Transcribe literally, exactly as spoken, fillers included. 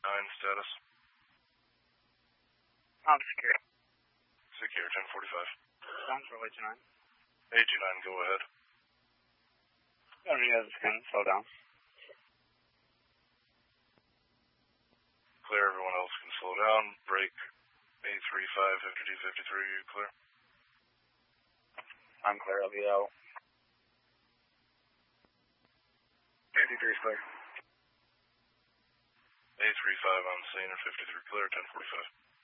nine status. I'm secure. Secure, ten forty-five. Sounds really two nine. A two nine, go ahead. Got any other skin, slow down. Clear, everyone else can slow down. Break A three five, fifty-two fifty-three, clear. I'm clear, I'll be out. fifty-three clear. A three five on scene or fifty-three clear, ten forty-five.